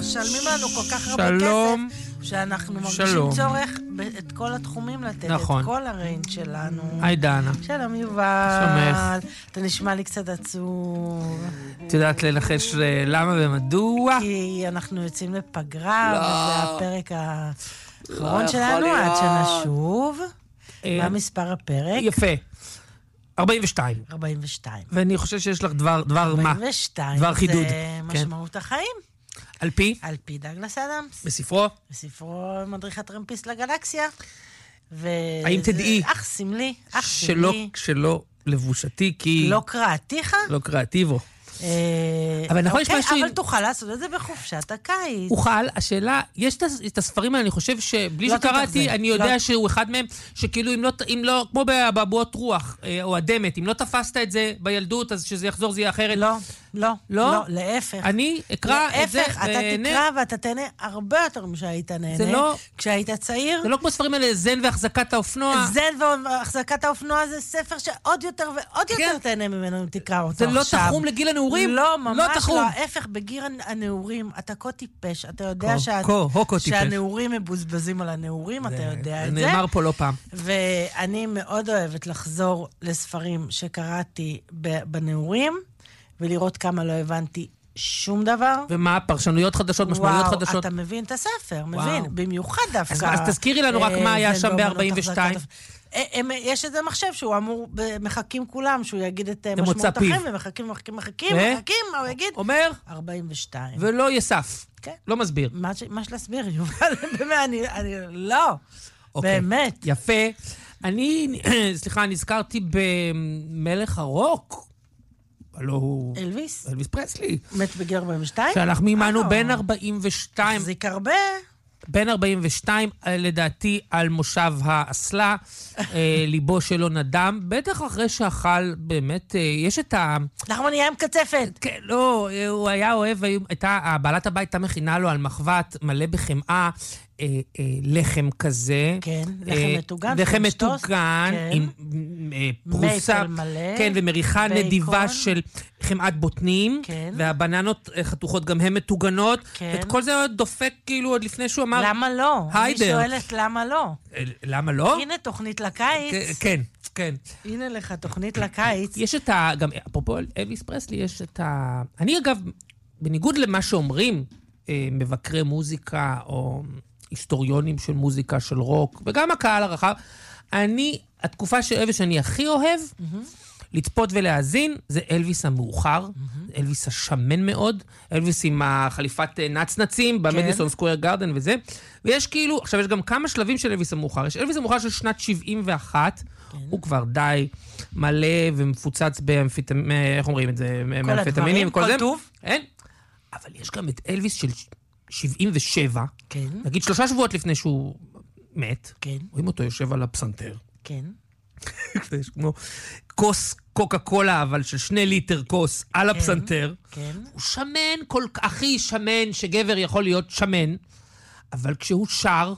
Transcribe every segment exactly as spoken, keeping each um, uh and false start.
משלמים לנו כל כך הרבה שלום. כסף, שאנחנו מרגישים שלום. צורך את כל התחומים לתת, נכון. את כל הריינג' שלנו. היי דנה. שלום יובל. שומך. אתה נשמע לי קצת עצוב. את יודעת לנחש למה ומדוע? כי אנחנו יוצאים לפגרה, לא. וזה הפרק האחרון לא שלנו, יכול עד להיות. שנשוב. אה, מה מספר הפרק? יפה. ארבעים ושתיים. ארבעים ושתיים. ואני חושב שיש לך דבר, דבר מה? ארבעים ושתיים. דבר חידוד. זה משמעות החיים. על פי? על פי דאגלס אדמס. בספרו? בספרו מדריך הטרמפיסט לגלקסיה. ו... האם תדעי? אך סמלי, אך שלא, סמלי. שלא לבושתי, כי... לא קראתיך? לא קריאטיבו. אבל נכון, יש אוקיי, משהו- אבל תוכל לעשות את זה בחופשת הקיץ. אוכל, השאלה, יש את הס- את הספרים האלה, אני חושב שבלי לא שקראתי, תתאכזב. אני יודע לא. שהוא אחד מהם, שכאילו אם לא, אם לא, כמו באבעבועות רוח, אה, או הדמת, אם לא תפסת את זה בילדות, אז שזה יחזור זה יהיה אחרת. לא, לא, לא? לא, להפך. אני אקרא את זה, להפך, אתה ואהנה. תקרא ואתה תהנה הרבה יותר משהיית נהנה. זה לא- כשהיית צעיר. זה לא כמו ספרים האלה, זן והחזקת האופנוע. זן והחזקת האופנוע זה ספר שעוד יותר ועוד יותר תהנה ממנו אם תקרא אותו זה לא עכשיו. תחום לגיל הנעורים? לא, ממש לא לא. תחום. ההפך, בגיר הנעורים, אתה כה טיפש. אתה יודע כה- שאת- כה- הוקו טיפש. שהנעורים מבוזבזים על הנעורים, אתה יודע את זה. נאמר פה לא פעם. ואני מאוד אוהבת לחזור לספרים שקראתי ב- בנעורים, ולראות כמה לא הבנתי שום דבר. ומה, פרשנויות חדשות, משמעויות וואו, חדשות? אתה מבין את הספר, מבין, וואו. במיוחד דווקא. אז- אז תזכירי לנו רק מה היה זן שם ואומנות ב-ארבעים ושתיים. החזקת- אה, הם- יש איזה מחשב שהוא אמור, ב- מחכים כולם, שהוא יגיד את אה, למוצא משמעות פיו. החיים, ומחכים, מחכים, מחכים, ו? מחכים, מה הוא יגיד? אומר, ארבעים ושתיים. ולא יסף. כן. לא מסביר. מה ש- מה שלהסביר, יובל? באמת, אני, אני, לא. אוקיי. באמת. יפה. אני, סליחה, נזכרתי במלך הרוק. הלא הוא... אלוויס? אלוויס פרסלי. מת בגיל ארבעים ושתיים? שהלך מימנו אה. בין ארבעים ושתיים, החזיק הרבה. בין ארבעים ושתיים, לדעתי, על מושב האסלה, אה, ליבו שלו נדם, בטח אחרי שאכל, באמת, אה, יש את ה... נחמן נהיה עם קצפת. כן, לא, הוא היה אוהב, הייתה, בעלת הבית הייתה מכינה לו על מחבת מלא בחמאה, אה, אה, לחם כזה. כן, לחם אה, מטוגן, לחם פרנץ' טוסט, מטוגן, כן. עם אה, פרוסה. מייפל מלא, כן, ומריחה בייקון. נדיבה של חמאת בוטנים. כן. והבננות אה, חתוכות גם הן מטוגנות. כן. את כל זה עוד דופק כאילו עוד לפני שהוא אמר... למה לא? אני היידר. שואלת למה לא. אה, למה לא? הנה תוכנית לקיץ. כן, כן. הנה לך תוכנית לקיץ. יש את ה... גם, אפרופו אלוויס פרסלי, יש את ה... אני אגב, בניגוד למה שאומרים אה, מבקרי מוזיקה, או היסטוריונים של מוזיקה, של רוק, וגם הקהל הרחב, אני, התקופה של אלוויס שאני הכי אוהב, לצפות ולהאזין, זה אלוויס המאוחר, אלוויס השמן מאוד, אלוויס עם החליפת אה, נצנצים, במדיסון סקוויר גארדן וזה, ויש כאילו, עכשיו יש גם כמה שלבים של אלוויס המאוחר, יש אלוויס המאוחר של שנת שבעים ואחת, הוא כבר די מלא ומפוצץ באמפיטמינים, איך אומרים את זה? כל הדברים, כל טוב. אין. אבל יש גם את אלוויס של שבעים ושבע, כן, נגיד שלושה שבועות לפני שהוא מת, כן, רואים אותו יושב על הפסנתר. כן. יש כמו כוס קוקה קולה, אבל של שני ליטר כוס על הפסנתר. כן. הוא שמן, כל, הכי שמן שגבר יכול להיות שמן, אבל כשהוא שר,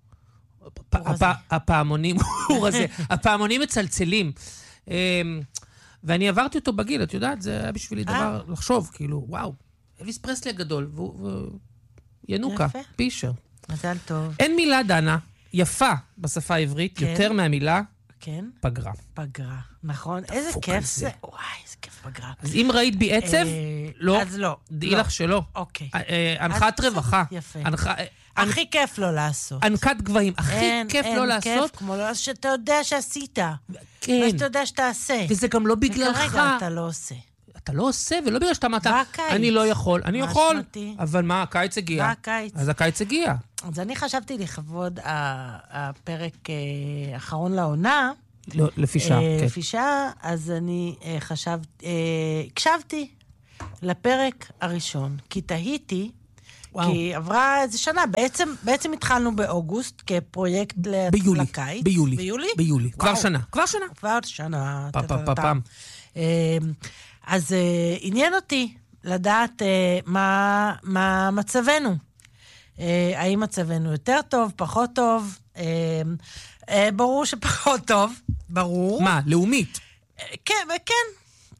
הפ, הפ, הפעמונים, הוא רזה, הפעמונים מצלצלים. אמ, ואני עברתי אותו בגיל, את יודעת, זה היה בשבילי דבר לחשוב, כאילו, וואו, אלוויס פרסלי הגדול, והוא ינוקה, יפה. פישר. מזל טוב. אין מילה, דנה, יפה בשפה העברית, כן. יותר מהמילה כן. פגרה. פגרה. נכון? איזה דפוק כיף על זה. זה. וואי, איזה כיף פגרה. אז אם ראית בי עצב, אה, לא. אז לא. דעי לא. לך שלא. אוקיי. אה, אה, הנחת אז רווחה. יפה. הנחה- אה, הכי כיף לא לעשות. ענקת גבהים. הכי אין, כיף אין לא לעשות. כיף כמו לא, שאתה יודע שעשית. כן. ושאתה יודע שתעשה. וזה גם לא בגללך. וכרגע אתה לא עושה. אתה לא עושה, ולא בגלל שאתה אמרת, בקיץ. אני לא יכול. אני מה יכול. שנתי? אבל מה, הקיץ הגיע. בקיץ. אז הקיץ הגיע. אז אני חשבתי לכבוד ה- הפרק אה, האחרון לעונה, לא, לפי שעה, אה, כן. לפי שעה, אז אני אה, חשבתי, אה, הקשבתי לפרק הראשון, כי תהיתי, וואו. כי עברה איזה שנה, בעצם, בעצם התחלנו באוגוסט כפרויקט ל- ביולי. לקיץ. ביולי. ביולי? ביולי. כבר וואו. שנה. כבר שנה. כבר שנה. פעם, פעם, טה-טה-טה. פעם. אה, אז אה, עניין אותי לדעת אה, מה, מה מצבנו. אה, האם מצבנו יותר טוב, פחות טוב? אה, אה, ברור שפחות טוב, ברור. מה, לאומית? אה, כן, כן.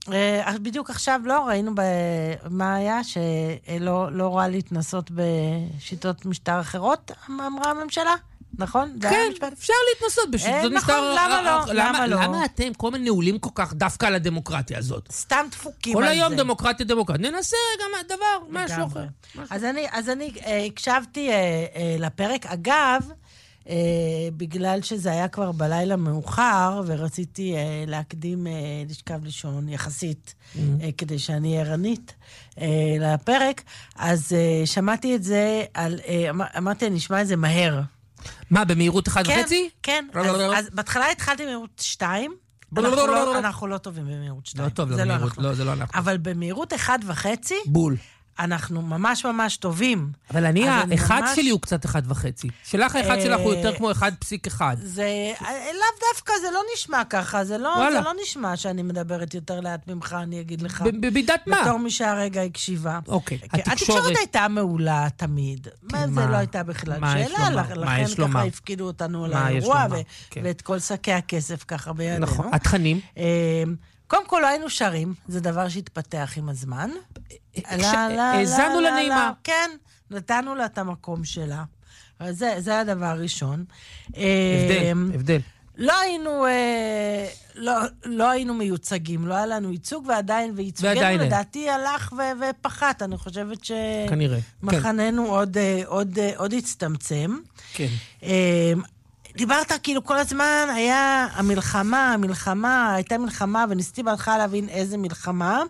אז בדיוק עכשיו לא ראינו מה היה, שלא לא רע להתנסות בשיטות משטר אחרות, אמרה הממשלה. נכון? כן, אפשר להתנסות בשיטות משטר... נכון, למה לא? למה לא? למה אתם כל מיני נעולים כל כך דווקא על הדמוקרטיה הזאת? סתם דפוקים על זה. כל היום דמוקרטיה דמוקרטיה. ננסה גם דבר, משהו אחר. אז אני הקשבתי לפרק. אגב, בגלל שזה היה כבר בלילה מאוחר, ורציתי להקדים לשכב לישון יחסית, כדי שאני ערנית לפרק, אז שמעתי את זה, אמרתי, נשמע את זה מהר. מה, במהירות אחד וחצי? כן, אז בהתחלה התחלתי במהירות שתיים, אנחנו לא טובים במהירות שתיים. לא טוב, זה לא אנחנו. אבל במהירות אחד וחצי, בול. אנחנו ממש ממש טובים. אבל אני, האחד שלי הוא קצת אחד וחצי. שלך האחד שלך הוא יותר כמו אחד פסיק אחד. זה, לאו דווקא, זה לא נשמע ככה, זה לא נשמע שאני מדברת יותר לאט ממך, אני אגיד לך. בבידת מה? בתור מי שהרגע הקשיבה. אוקיי, התקשורת הייתה מעולה תמיד. זה לא הייתה בכלל שאלה, לכן ככה הפקידו אותנו על האירוע, ואת כל שקי הכסף ככה בידינו. נכון, התכנים. קודם כל לא היינו שרים, זה דבר שהתפתח עם הזמן. האזנו לנעימה. כן, נתנו לה את המקום שלה. זה הדבר הראשון. הבדל, הבדל. לא היינו, לא היינו מיוצגים, לא היה לנו ייצוג, ועדיין, וייצוגנו לדעתי הלך ופחת. אני חושבת שמחננו עוד הצטמצם. כן. דיברת כאילו כל הזמן, היה המלחמה, המלחמה, הייתה מלחמה, וניסיתי בהתחלה להבין איזה מלחמה,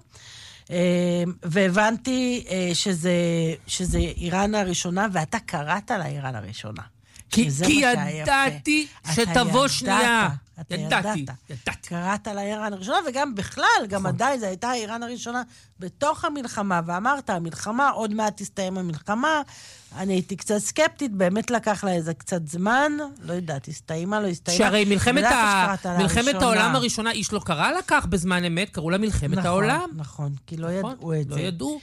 והבנתי שזה, שזה איראן הראשונה, ואתה קראת לה איראן הראשונה. כי, כי ידעתי שתבוא שנייה. אתה ידעתי, ידעתי. קראת לה איראן הראשונה, וגם בכלל, גם עדיין זו הייתה איראן הראשונה בתוך המלחמה, ואמרת, המלחמה, עוד מעט תסתיים המלחמה, אני הייתי קצת סקפטית, באמת לקח לה איזה קצת זמן, לא יודעת, הסתיימה, לא הסתיימה. שהרי מלחמת, ה... מלחמת העולם הראשונה, איש לא קרא לקח בזמן אמת, קראו לה מלחמת נכון, העולם. נכון, כי לא ידעו נכון, את לא זה. לא ידעו.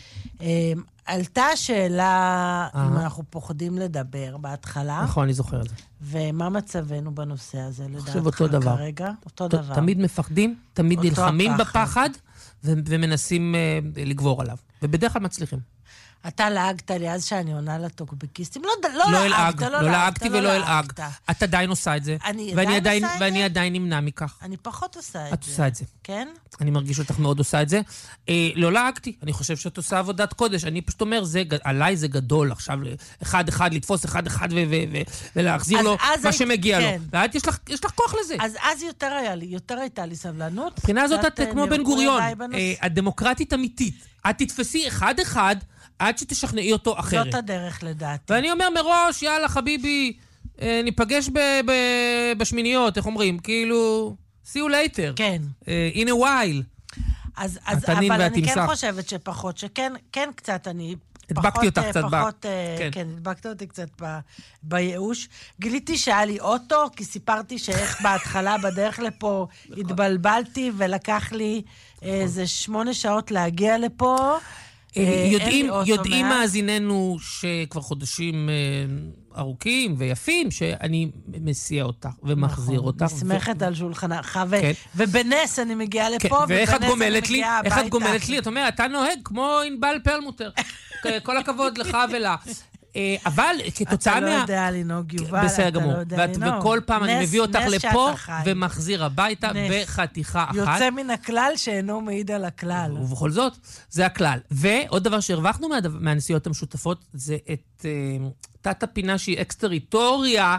עלתה שאלה אם אנחנו פוחדים לדבר בהתחלה. נכון, אני זוכר את זה. ומה מצבנו בנושא הזה, לדעתך אותו דבר. כרגע? אותו דבר. תמיד מפחדים, תמיד נלחמים בפחד, ומנסים לגבור עליו. ובדרך כלל מצליחים. אתה לעגת לי אז שאני עונה לטוקבקיסטים. לא לעגת, לא לעגתי ולא לעגת. את עדיין עושה את זה. אני עדיין עושה את זה? ואני עדיין נמנע מכך. אני פחות עושה את זה. את עושה את זה. כן? אני מרגיש אותך מאוד עושה את זה. לא לעגתי, אני חושב שאת עושה עבודת קודש. אני פשוט אומר, עליי זה גדול עכשיו, אחד אחד לתפוס, אחד אחד ולהחזיר לו מה שמגיע לו. ואת יש לך כוח לזה. אז אז יותר היה לי, יותר הייתה לי סבלנות. מבחינה הזאת את כמו בן גוריון, הדמוקרטית אמיתית. את תתפסי אחד אחד, עד שתשכנעי אותו אחרת. זאת הדרך לדעתי. ואני אומר מראש, יאללה חביבי, אה, ניפגש ב- ב- בשמיניות, איך אומרים? כאילו, see you later. כן. אה, in a while. אז, אז, אבל אני כן חושבת שפחות, שכן כן קצת אני... הדבקתי אותך קצת בה. פחות, כן. כן, הדבקת אותי קצת ב, בייאוש. גיליתי שהיה לי אוטו, כי סיפרתי שאיך בהתחלה בדרך לפה התבלבלתי, ולקח לי איזה שמונה שעות להגיע לפה. יודעים, יודעים מאזיננו שכבר חודשים ארוכים ויפים, שאני מסיע אותך ומחזיר אותך. מסמכת על שולחנך, ובנס אני מגיעה לפה, ואיך את גומלת לי? איך את גומלת לי? את אומרת, אתה נוהג כמו ענבל פרלמוטר. כל הכבוד לך ולה. אבל כתוצאה מה... אתה לא יודע לנהוג, יובל, בסדר גמור. וכל פעם אני מביא אותך לפה ומחזיר הביתה בחתיכה אחת. יוצא מן הכלל שאינו מעיד על הכלל. ובכל זאת, זה הכלל. ועוד דבר שהרווחנו מהנסיעות המשותפות, זה את תת הפינה שהיא אקס-טריטוריה.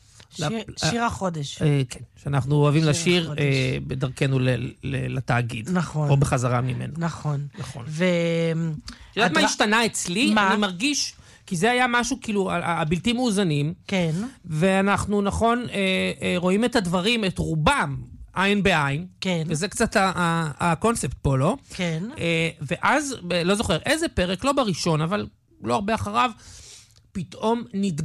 שיר החודש. כן, שאנחנו אוהבים לשיר בדרכנו לתאגיד. נכון. או בחזרה ממנו. נכון. נכון. יודעת מה השתנה אצלי? אני מרגיש... כי זה היה משהו, כאילו, הבלתי מאוזנים. כן. ואנחנו, נכון, רואים את הדברים, את רובם, עין בעין. כן. וזה קצת הקונספט פה, לא? כן. ואז, לא זוכר איזה פרק, לא בראשון, אבל לא הרבה אחריו, פתאום נתגלה.